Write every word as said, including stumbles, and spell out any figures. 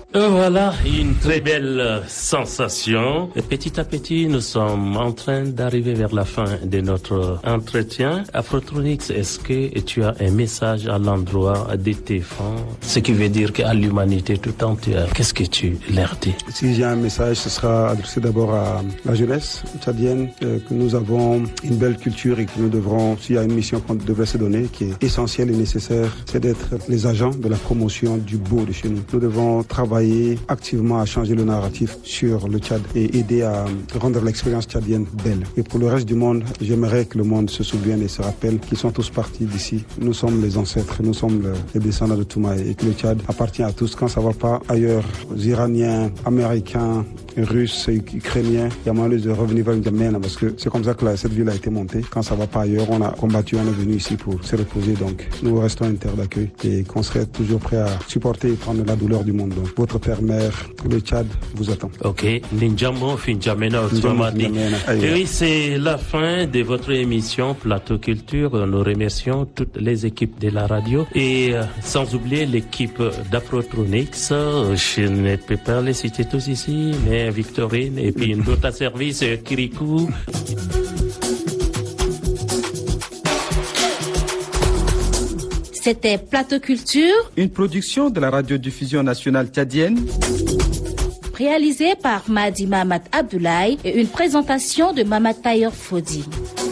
Euh, voilà, une très belle sensation. Et petit à petit, nous sommes en train d'arriver vers la fin de notre entretien. Afrotronics, est-ce que tu as un message à l'endroit de tes fans? Ce qui veut dire qu'à l'humanité tout entière, qu'est-ce que tu leur dis? Si j'ai un message, ce sera adressé d'abord à la jeunesse tchadienne, euh, que nous avons une belle culture et que nous devrons, s'il y a une mission qu'on devrait se donner, qui est essentielle et nécessaire, c'est d'être les agents de la promotion du beau de chez nous. Nous devons travailler activement à changer le narratif sur le Tchad et aider à rendre l'expérience tchadienne belle. Et pour le reste du monde, j'aimerais que le monde se souvienne et se rappelle qu'ils sont tous partis d'ici. Nous sommes les ancêtres, nous sommes le, les descendants de Toumaï et que le Tchad appartient à tous. Quand ça va pas ailleurs, aux Iraniens, Américains, Russes, Ukrainiens, il y a moyen de revenir vers une Djamena parce que c'est comme ça que la, cette ville a été montée. Quand ça va pas ailleurs, on a combattu, on est venu ici pour se reposer. Donc nous restons une terre d'accueil et qu'on serait toujours prêt à supporter et prendre la douleur du monde. Donc votre père, mère, le Tchad vous attend. Ok, Ninjamo Finjamena Otswamadi. Et oui, c'est la fin de votre émission Plateau Culture. Nous remercions toutes les équipes de la radio et euh, sans oublier l'équipe d'Afrotronics. Je ne peux pas les citer tous ici, mais Victorine et puis une autre service, Kirikou. C'était Plateau Culture, une production de la radiodiffusion nationale tchadienne, réalisée par Madi Mahamat Abdoulaye et une présentation de Mamat Tayer Fodi.